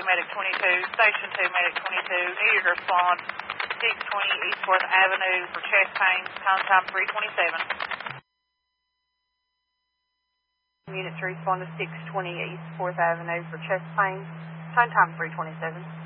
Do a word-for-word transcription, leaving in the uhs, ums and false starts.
Medic twenty-two, Station two, Medic twenty-two, needed to respond six twenty East fourth Avenue for chest pains, tone time three twenty-seven. Unit to respond to six twenty East fourth Avenue for chest pains, tone time three twenty-seven.